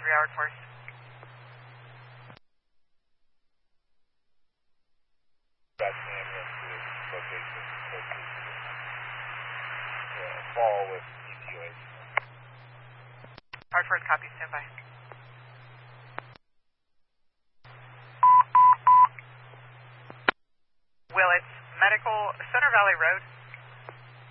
3-hour course. Got ambulance to this location close to fall with ETOH. Hard first copy, stand by. Will, it's Medical Center Valley Road.